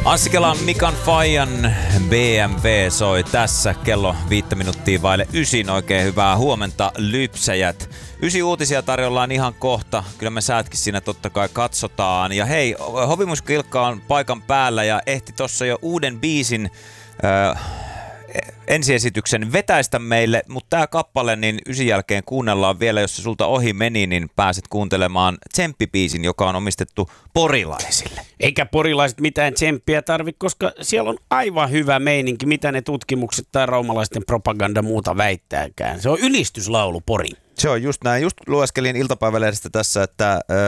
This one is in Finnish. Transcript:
Anssi Kelan, Mikan Fajan BMW soi tässä kello 9:05. Oikein hyvää huomenta, lypsäjät. 9 uutisia tarjollaan ihan kohta. Kyllä me säätkin siinä totta kai katsotaan. Ja hei, Hovimusikko Ilkka on paikan päällä ja ehti tossa jo uuden biisin ensiesityksen vetäistä meille, mutta tää kappale niin 9 jälkeen kuunnellaan vielä, jos se sulta ohi meni, niin pääset kuuntelemaan tsemppibiisin, joka on omistettu porilaisille. Eikä porilaiset mitään tsemppiä tarvitse, koska siellä on aivan hyvä meininki, mitä ne tutkimukset tai raumalaisten propaganda muuta väittääkään. Se on ylistyslaulu Pori. Se on just näin. Just lueskelin iltapäivälehdestä tässä, että